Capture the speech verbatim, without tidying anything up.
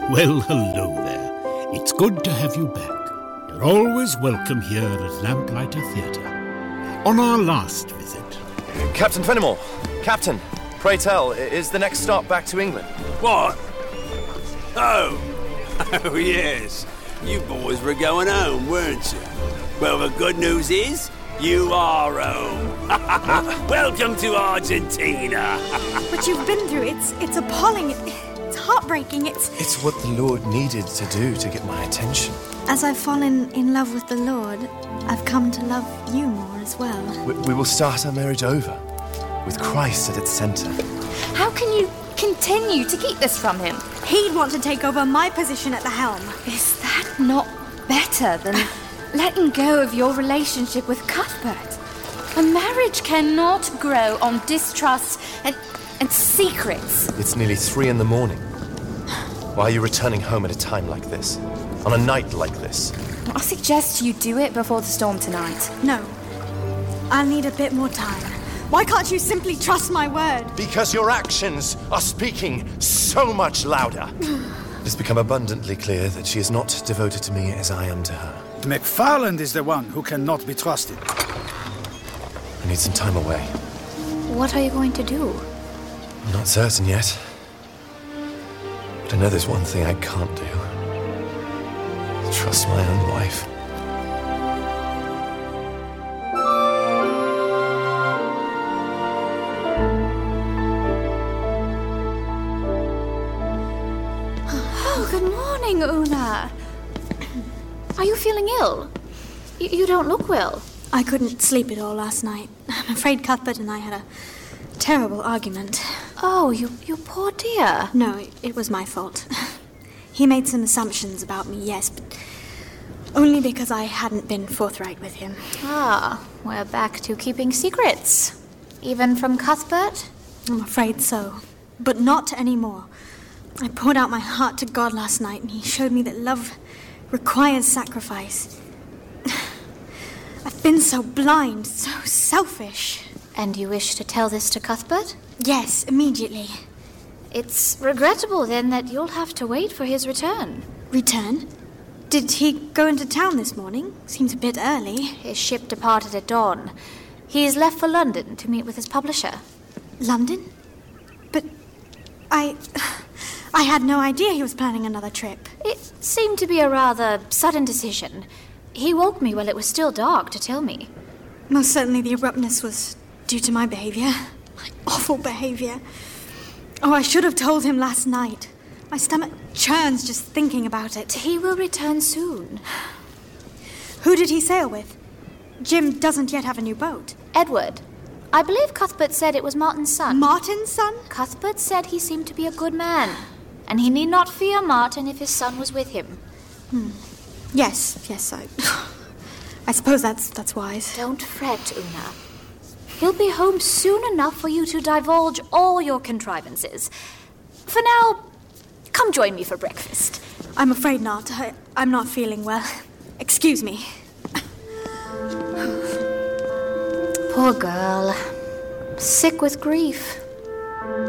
Well, hello there. It's good to have you back. You're always welcome here at Lamplighter Theatre. On our last visit... Captain Fenimore! Captain! Pray tell, is the next stop back to England? What? Oh! Oh, yes. You boys were going home, weren't you? Well, the good news is, you are home. Welcome to Argentina. What you've been through, it's it's appalling. It's heartbreaking. It's... It's what the Lord needed to do to get my attention. As I've fallen in love with the Lord, I've come to love you more as well. We, we will start our marriage over, with Christ at its centre. How can you continue to keep this from him? He'd want to take over my position at the helm. Is that not better than letting go of your relationship with Cuthbert? A marriage cannot grow on distrust and, and secrets. It's nearly three in the morning. Why are you returning home at a time like this? On a night like this? I suggest you do it before the storm tonight. No. I'll need a bit more time. Why can't you simply trust my word? Because your actions are speaking so much louder. It has become abundantly clear that she is not devoted to me as I am to her. McFarland is the one who cannot be trusted. I need some time away. What are you going to do? I'm not certain yet. But I know there's one thing I can't do. Trust my own wife. Oh, good morning, Una. Are you feeling ill? You, you don't look well. I couldn't sleep at all last night. I'm afraid Cuthbert and I had a terrible argument. Oh, you, you poor dear. No, it, it was my fault. He made some assumptions about me, yes, but only because I hadn't been forthright with him. Ah, we're back to keeping secrets. Even from Cuthbert? I'm afraid so. But not anymore. I poured out my heart to God last night, and he showed me that love requires sacrifice. I've been so blind, so selfish. And you wish to tell this to Cuthbert? Yes, immediately. It's regrettable, then, that you'll have to wait for his return. Return? Did he go into town this morning? Seems a bit early. His ship departed at dawn. He's left for London to meet with his publisher. London? But I... I had no idea he was planning another trip. It seemed to be a rather sudden decision. He woke me while it was still dark to tell me. Most certainly the abruptness was due to my behavior. My awful behavior. Oh, I should have told him last night. My stomach churns just thinking about it. He will return soon. Who did he sail with? Jim doesn't yet have a new boat. Edward. I believe Cuthbert said it was Martin's son. Martin's son? Cuthbert said he seemed to be a good man, and he need not fear Martin if his son was with him. Hmm. Yes, yes, I... I suppose that's that's wise. Don't fret, Una. He'll be home soon enough for you to divulge all your contrivances. For now, come join me for breakfast. I'm afraid not. I, I'm not feeling well. Excuse me. Poor girl. Sick with grief.